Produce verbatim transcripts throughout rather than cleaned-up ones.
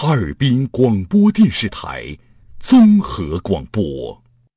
哈尔滨广播电视台综合广播。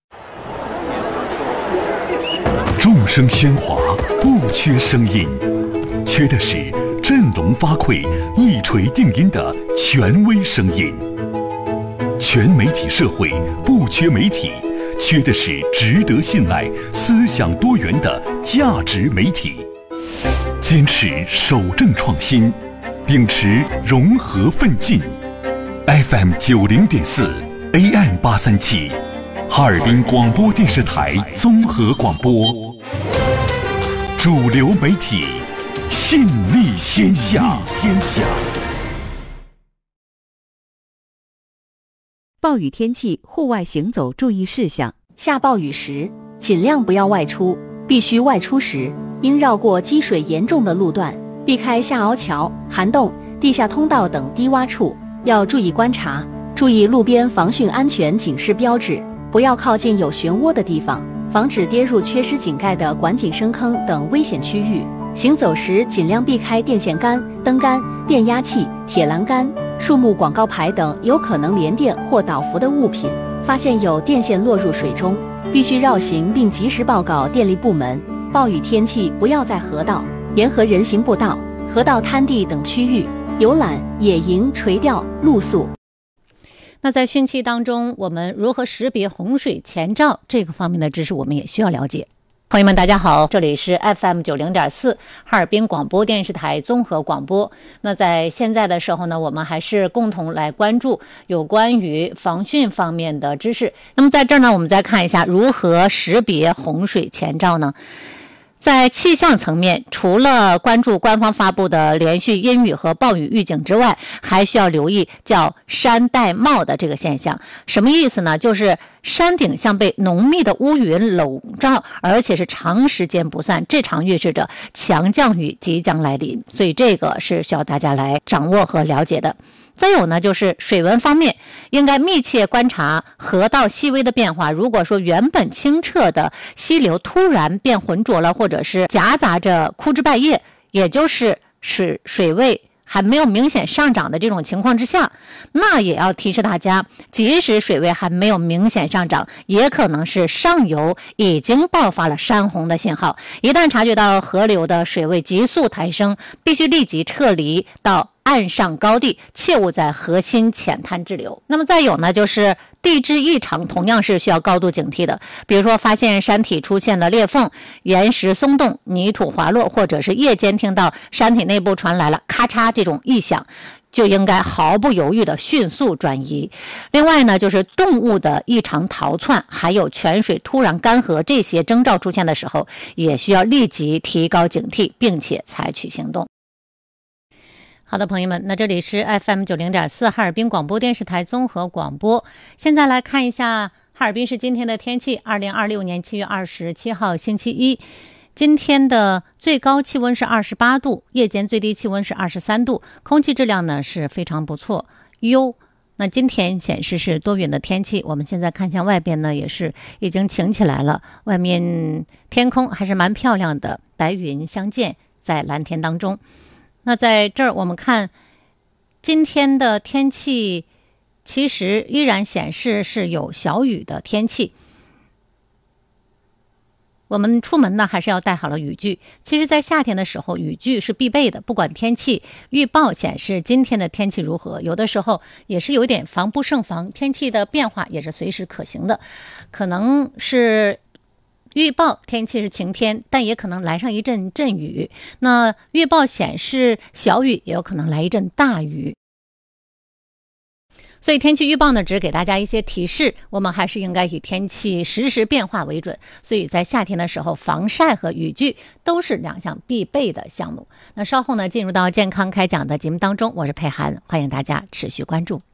众声喧哗，不缺声音，缺的是振聋发聩、一锤定音的权威声音。全媒体社会不缺媒体，缺的是值得信赖、思想多元的价值媒体。坚持守正创新，秉持融合奋进。F M 九零点四 A M 八三七，哈尔滨广播电视台综合广播，主流媒体，信力天下。天下。 暴雨天气，户外行走注意事项。 下暴雨时，尽量不要外出，必须外出时，应绕过积水严重的路段，避开下凹桥、涵洞、地下通道等低洼处。要注意观察，注意路边防汛安全警示标志，不要靠近有漩涡的地方，防止跌入缺失井盖的管井深坑等危险区域。行走时尽量避开电线杆、灯杆、电压器、铁栏杆、树木广告牌等有可能连电或导浮的物品。发现有电线落入水中，必须绕行并及时报告电力部门。暴雨天气不要在河道、沿河人行步道、河道滩地等区域游览、野营、垂钓、露宿。 那在汛期当中，我们如何识别洪水前兆这个方面的知识，我们也需要了解。朋友们大家好，这里是 F M 九零点四 哈尔滨广播电视台综合广播。那在现在的时候呢，我们还是共同来关注有关于防汛方面的知识。那么在这儿呢，我们再看一下如何识别洪水前兆呢？在气象层面，除了关注官方发布的连续阴雨和暴雨预警之外，还需要留意叫山带帽的这个现象。什么意思呢？就是山顶像被浓密的乌云笼罩，而且是长时间不散，这常预示着强降雨即将来临，所以这个是需要大家来掌握和了解的。再有呢，就是水文方面，应该密切观察河道细微的变化。如果说原本清澈的溪流突然变浑浊了，或者是夹杂着枯枝败叶，也就是水水位还没有明显上涨的这种情况之下，那也要提示大家，即使水位还没有明显上涨，也可能是上游已经爆发了山洪的信号。一旦察觉到河流的水位急速抬升，必须立即撤离到岸上高地，切勿在河心浅滩滞留。那么再有呢，就是地质异常同样是需要高度警惕的。比如说发现山体出现了裂缝、岩石松动、泥土滑落，或者是夜间听到山体内部传来了咔嚓这种异响，就应该毫不犹豫的迅速转移。另外呢，就是动物的异常逃窜，还有泉水突然干涸，这些征兆出现的时候，也需要立即提高警惕，并且采取行动。好的，朋友们，那这里是 F M 九零点四 哈尔滨广播电视台综合广播。现在来看一下哈尔滨市今天的天气。二零二六年七月二十七号星期一，今天的最高气温是二十八度，夜间最低气温是二十三度，空气质量呢是非常不错，优。那今天显示是多云的天气，我们现在看向外边呢，也是已经晴起来了，外面天空还是蛮漂亮的，白云相间在蓝天当中。那在这儿我们看今天的天气，其实依然显示是有小雨的天气。我们出门呢还是要带好了雨具。其实在夏天的时候雨具是必备的，不管天气预报显示今天的天气如何，有的时候也是有点防不胜防，天气的变化也是随时可行的。可能是预报天气是晴天，但也可能来上一阵阵雨。那预报显示小雨，也有可能来一阵大雨。所以天气预报呢，只给大家一些提示，我们还是应该以天气实时变化为准。所以在夏天的时候，防晒和雨具都是两项必备的项目。那稍后呢，进入到健康开讲的节目当中，我是佩涵，欢迎大家持续关注。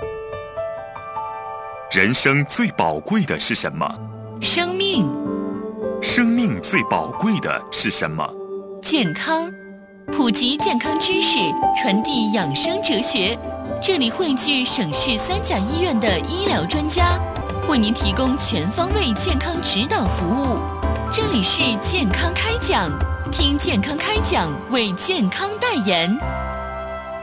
人生最宝贵的是什么？ 生命。 生命最宝贵的是什么？ 健康。普及健康知识，传递养生哲学。这里汇聚省市三甲医院的医疗专家，为您提供全方位健康指导服务。这里是健康开讲，听健康开讲，为健康代言。